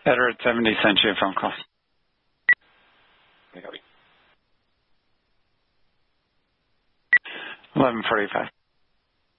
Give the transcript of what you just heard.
Edward 70 sent you a phone call. I got it. 11:45.